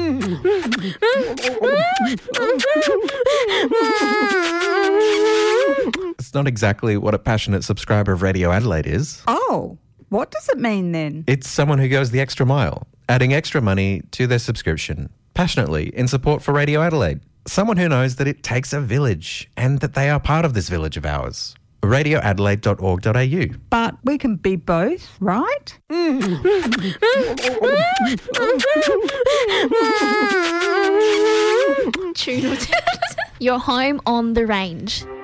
It's not exactly what a passionate subscriber of Radio Adelaide is. Oh, what does it mean then? It's someone who goes the extra mile, adding extra money to their subscription, passionately in support for Radio Adelaide. Someone who knows that it takes a village and that they are part of this village of ours. radioadelaide.org.au. But we can be both, right? Tune. You're home on the range.